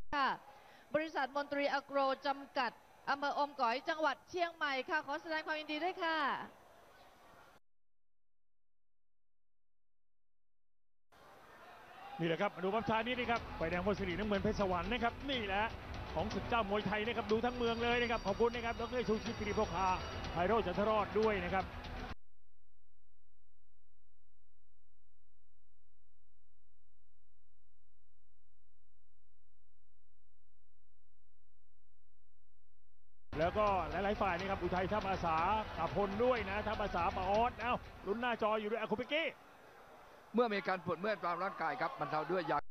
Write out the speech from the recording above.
ค่ะบริษัทมนตรีอโกรจำกัดอำเภออมก๋อยจังหวัดเชียงใหม่ค่ะขอแสดงความยินดีด้วยค่ะนี่แหละครับมาดูภาพช้านี้นะครับไฟแดงพลสิริน้ำเงินเพชรสวรรค์นะครับนี่แหละของศึกเจ้ามวยไทยนะครับดูทั้งเมืองเลยนะครับขอบคุณนะครับดร.ชูชิต กิติโภคาไพโรจน์ จันทรอดด้วยนะครับแล้วก็หลายๆฝ่ายนะครับอุทัยทัพอาสาขับพลด้วยนะทัพอาสาปาออสลุ้นหน้าจออยู่ด้วยคุณเป๊กกี้เมื่อมีการปวดเมื่อยตามร่างกายครับบรรเทาด้วยยา